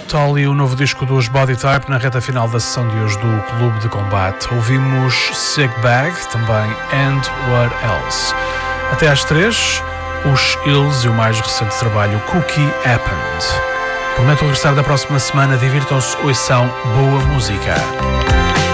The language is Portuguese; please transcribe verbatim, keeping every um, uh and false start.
Tolly, o novo disco dos Body Type, na reta final da sessão de hoje do Clube de Combate. Ouvimos Sick Bag, também And What Else. Até às três, os Hills e o mais recente trabalho Cookie Happened. Prometo regressar da próxima semana. Divirtam-se, ouçam boa música.